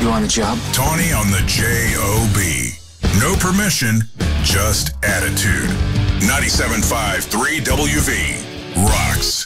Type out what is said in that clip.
You want a job? Tawny on the J-O-B. No permission, just attitude. 97.5 3 WV rocks.